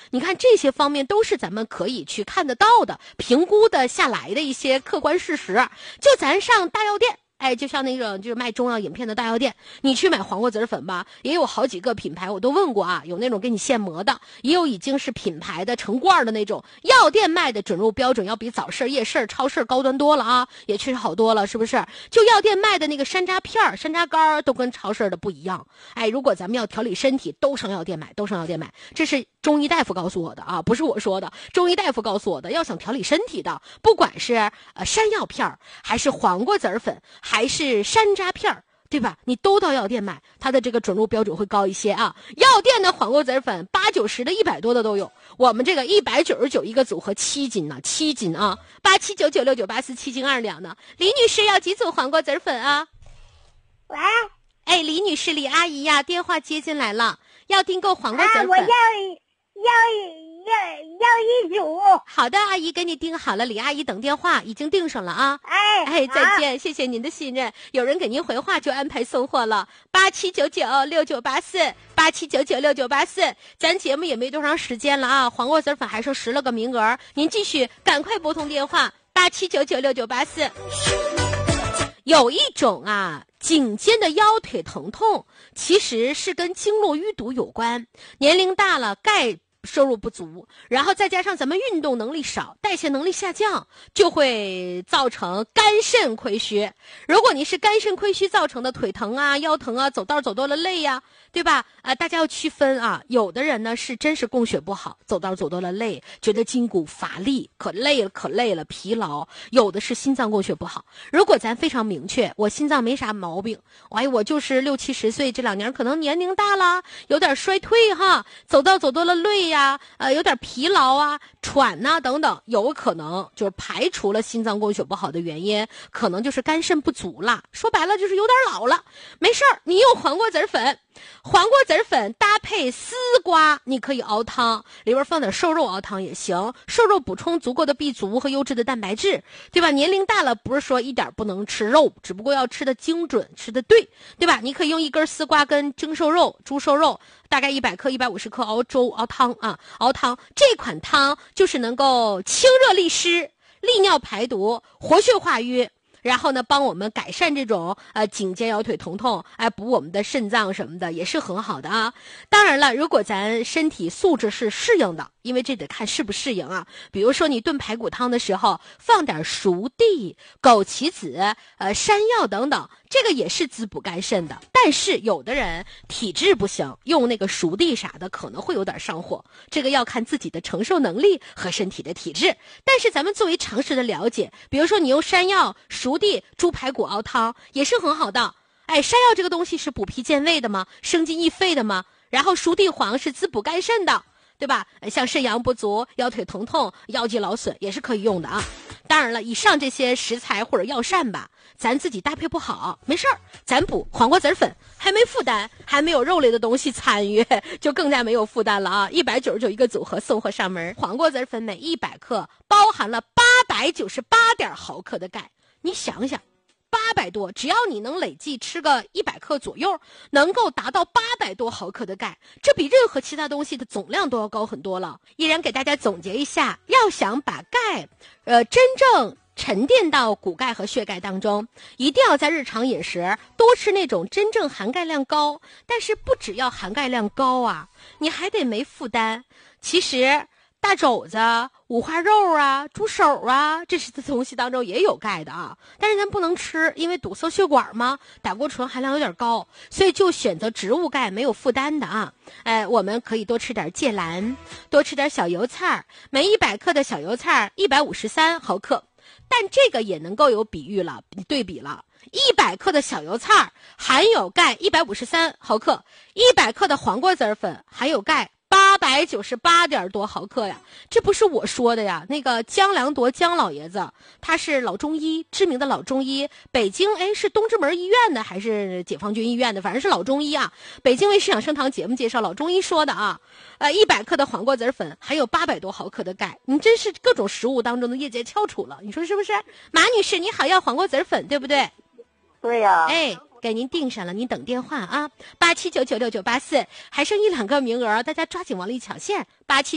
你看这些方面都是咱们可以去看得到的、评估的下来的一些客观事实。就咱上大药店，就像那种就是卖中药饮片的大药店，你去买黄瓜籽粉吧，也有好几个品牌我都问过啊，有那种给你现磨的，也有已经是品牌的成罐的那种。药店卖的准入标准要比早市、夜市、超市高端多了啊，也确实好多了，是不是？就药店卖的那个山楂片、山楂干都跟超市的不一样。如果咱们要调理身体，都上药店买，这是中医大夫告诉我的啊，不是我说的，中医大夫告诉我的。要想调理身体的，不管是山药片还是黄瓜籽粉，还是山楂片，对吧？你都到药店买，它的这个准入标准会高一些啊。药店的黄瓜籽粉80、90的100多的都有，我们这个199一个组合7斤呢，7斤啊，87996984，7斤2两呢。李女士要几组黄瓜籽粉啊？ 喂， 李女士，李阿姨呀，电话接进来了，要订购黄瓜籽粉。 我要1组。 好的，阿姨给你订好了，李阿姨等电话，已经订上了啊。再见，谢谢您的信任。有人给您回话就安排送货了，87996984，87996984。咱节目也没多长时间了啊，黄瓜籽粉还剩10了个名额，您继续赶快拨通电话，87996984。有一种颈肩的腰腿疼痛，其实是跟经络淤堵有关。年龄大了，钙摄入不足，然后再加上咱们运动能力少，代谢能力下降，就会造成肝肾亏虚。如果你是肝肾亏虚造成的腿疼啊、腰疼啊、走道走多了累呀，对吧？大家要区分啊。有的人呢是真是供血不好，走道走多了累，觉得筋骨乏力，可累了，疲劳。有的是心脏供血不好。如果咱非常明确，我心脏没啥毛病，我就是60、70岁，这2年可能年龄大了，有点衰退哈，走道走多了累呀，有点疲劳啊、喘呐等等，有可能就是排除了心脏供血不好的原因，可能就是肝肾不足了。说白了就是有点老了。没事儿，你用黄瓜籽粉。黄瓜籽粉搭配丝瓜，你可以熬汤，里边放点瘦肉熬汤也行，瘦肉补充足够的 B 族和优质的蛋白质，对吧？年龄大了不是说一点不能吃肉，只不过要吃的精准，吃的对吧？你可以用1根丝瓜跟精瘦肉、猪瘦肉，大概100克、150克熬粥、熬汤啊，熬汤。这款汤就是能够清热利湿、利尿排毒、活血化瘀。然后呢，帮我们改善这种颈肩腰腿疼痛，补我们的肾脏什么的也是很好的啊。当然了，如果咱身体素质是适应的，因为这得看适不适应啊。比如说你炖排骨汤的时候放点熟地、枸杞子、山药等等，这个也是滋补肝肾的。但是有的人体质不行，用那个熟地啥的可能会有点上火，这个要看自己的承受能力和身体的体质。但是咱们作为常识的了解，比如说你用山药、熟地、猪排骨熬汤也是很好的。山药这个东西是补脾健胃的嘛，生津益肺的嘛，然后熟地黄是滋补肝肾的，对吧？像肾阳不足、腰腿疼痛、腰肌劳损也是可以用的啊。当然了，以上这些食材或者药膳吧，咱自己搭配不好没事儿，咱补黄瓜籽粉，还没负担，还没有肉类的东西参与，就更加没有负担了啊！199一个组合送货上门，黄瓜籽粉每100克包含了898毫克的钙，你想想，800多，只要你能累计吃个100克左右，能够达到800多毫克的钙，这比任何其他东西的总量都要高很多了。依然给大家总结一下，要想把钙，真正沉淀到骨钙和血钙当中，一定要在日常饮食多吃那种真正含钙量高，但是不只要含钙量高啊，你还得没负担。其实大肘子、五花肉啊、猪手啊，这些东西当中也有钙的啊，但是咱不能吃，因为堵塞血管嘛，胆固醇含量有点高，所以就选择植物钙，没有负担的啊。我们可以多吃点芥蓝，多吃点小油菜，每100克的小油菜153毫克，但这个也能够有对比了。100克的小油菜含有钙153毫克，100克的黄瓜籽粉含有钙898点多毫克呀，这不是我说的呀。那个姜良铎姜老爷子，他是老中医，知名的老中医，北京是东直门医院的还是解放军医院的，反正是老中医啊。北京卫视养生堂节目介绍，老中医说的啊。100克的黄瓜籽粉含有800多毫克的钙，你真是各种食物当中的业界翘楚了，你说是不是？马女士，你好，要黄瓜籽粉对不对？ 对呀。 给您订上了，您等电话啊，87996984，还剩1、2个名额，大家抓紧往里抢线，87。